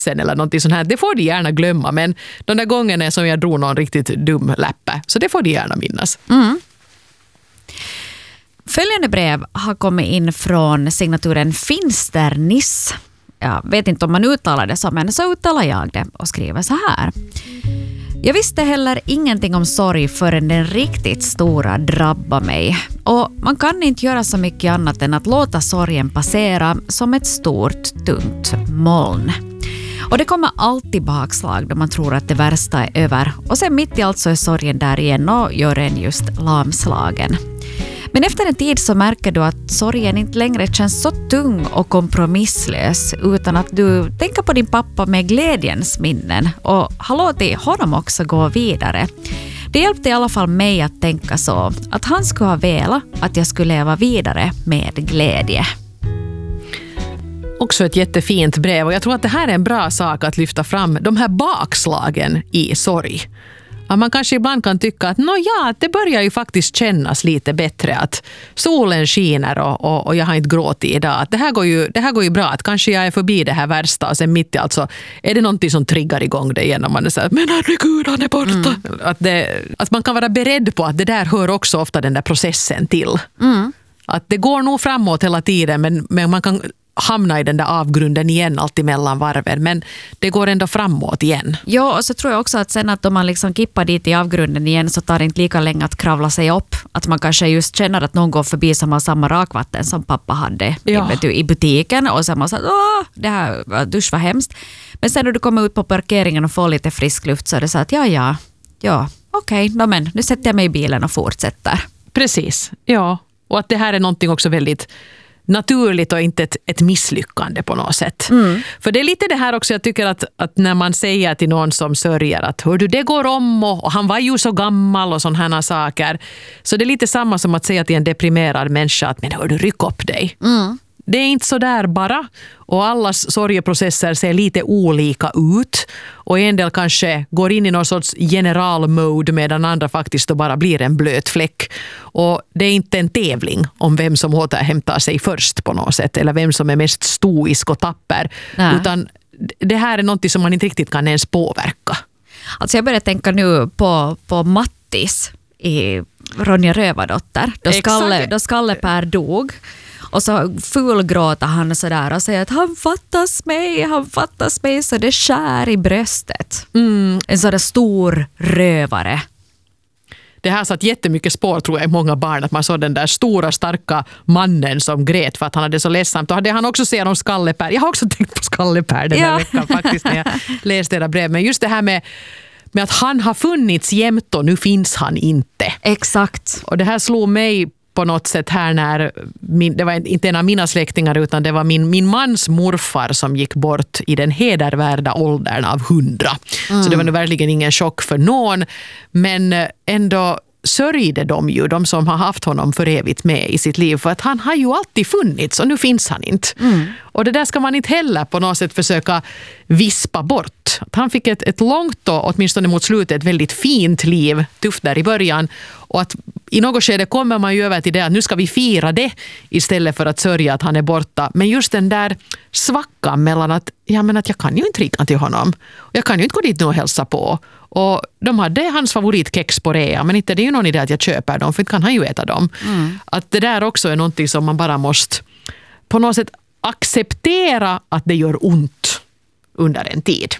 eller någonting sånt här. Det får de gärna glömma, men de där gångerna som jag drog någon riktigt dum läppe, så det får de gärna minnas. Följande brev har kommit in från signaturen Finsternis. Jag vet inte om man uttalar det så, men så uttalar jag det och skriver så här. Jag visste heller ingenting om sorg förrän den riktigt stora drabbade mig. Och man kan inte göra så mycket annat än att låta sorgen passera som ett stort, tungt moln. Och det kommer alltid bakslag då man tror att det värsta är över. Och sen mitt i allt så är sorgen där igen och gör en just lamslagen. Men efter en tid så märker du att sorgen inte längre känns så tung och kompromisslös, utan att du tänker på din pappa med glädjens minnen och har låtit honom också gå vidare. Det hjälpte i alla fall mig att tänka så, att han skulle ha velat att jag skulle leva vidare med glädje. Också ett jättefint brev, och jag tror att det här är en bra sak att lyfta fram, de här bakslagen i sorg. Att man kanske ibland kan tycka att det börjar ju faktiskt kännas lite bättre, att solen skiner och jag har inte gråtit idag. Att det här går ju bra, att kanske jag är förbi det här värsta, och sen mitt i allt så är det någonting som triggar igång det igen och man är så här, men herregud, han är borta. Att man kan vara beredd på att det där hör också ofta den där processen till. Att det går nog framåt hela tiden, men man kan hamna i den där avgrunden igen alltid mellan varven, men det går ändå framåt igen. Ja, och så tror jag också att sen att om man liksom kippar dit i avgrunden igen så tar det inte lika länge att kravla sig upp. Att man kanske just känner att någon går förbi som har samma rakvatten som pappa hade i butiken, och sen man säger det här dusch var hemskt. Men sen när du kommer ut på parkeringen och får lite frisk luft så är det så att okej, men nu sätter jag mig i bilen och fortsätter. Precis, ja. Och att det här är någonting också väldigt naturligt och inte ett misslyckande på något sätt. För det är lite det här också, jag tycker att när man säger till någon som sörjer att hör du, det går om och han var ju så gammal och sådana här saker. Så det är lite samma som att säga till en deprimerad människa att men hör du, ryck upp dig. Det är inte så där bara, och allas sorgeprocesser ser lite olika ut, och en del kanske går in i någon sorts generalmode medan andra faktiskt då bara blir en blöt fläck, och det är inte en tävling om vem som återhämtar sig först på något sätt eller vem som är mest stoisk och tapper. Utan det här är något som man inte riktigt kan ens påverka. Alltså jag börjar tänka nu på Mattis i Ronja Rövardotter då Skalle-Per dog. Och så fulgråter han sådär och säger att han fattas mig så det skär i bröstet. En sån där stor rövare. Det här satt jättemycket spår, tror jag, i många barn, att man såg den där stora starka mannen som grät för att han hade så ledsamt. Och hade han också sett om Skalle-Per. Jag har också tänkt på Skalle-Per den här veckan faktiskt när jag läste era brev. Men just det här med att han har funnits jämt och nu finns han inte. Exakt. Och det här slog mig på något sätt här när det var inte en av mina släktingar utan det var min mans morfar som gick bort i den hedervärda åldern av 100. Så det var nu verkligen ingen chock för någon, men ändå sörjde de som har haft honom för evigt med i sitt liv, för att han har ju alltid funnits och nu finns han inte. Och det där ska man inte heller på något sätt försöka vispa bort. Att han fick ett långt och åtminstone mot slutet ett väldigt fint liv, tufft där i början, och att i något skede kommer man ju över till det att nu ska vi fira det istället för att sörja att han är borta. Men just den där svackan mellan att jag kan ju inte ringa till honom. Jag kan ju inte gå dit nu och hälsa på. Och de hade hans favoritkex på rea, men inte det är ju någon idé att jag köper dem, för inte kan han ju äta dem. Att det där också är någonting som man bara måste på något sätt acceptera att det gör ont under en tid.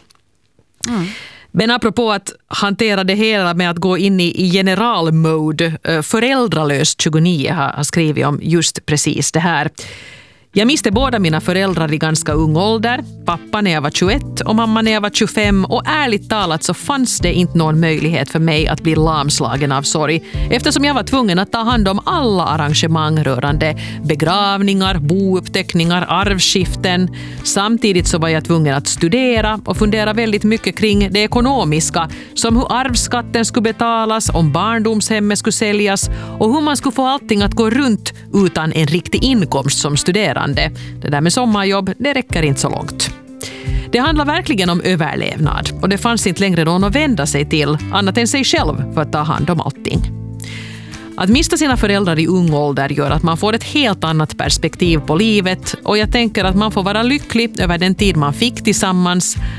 Men apropå att hantera det hela med att gå in i generalmode, föräldralöst 29 har skrivit om just precis det här. Jag miste båda mina föräldrar i ganska ung ålder, pappa när jag var 21 och mamma när jag var 25, och ärligt talat så fanns det inte någon möjlighet för mig att bli lamslagen av sorg, eftersom jag var tvungen att ta hand om alla arrangemang rörande begravningar, bouppteckningar, arvskiften. Samtidigt så var jag tvungen att studera och fundera väldigt mycket kring det ekonomiska, som hur arvsskatten skulle betalas, om barndomshemmet skulle säljas och hur man skulle få allting att gå runt utan en riktig inkomst som studerande. Det där med sommarjobb, det räcker inte så långt. Det handlar verkligen om överlevnad, och det fanns inte längre någon att vända sig till annat än sig själv för att ta hand om allting. Att mista sina föräldrar i ung ålder gör att man får ett helt annat perspektiv på livet, och jag tänker att man får vara lycklig över den tid man fick tillsammans,